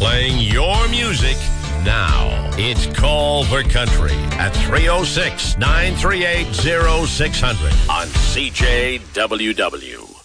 Playing your music now. It's Call for Country at 306-938-0600 on CJWW.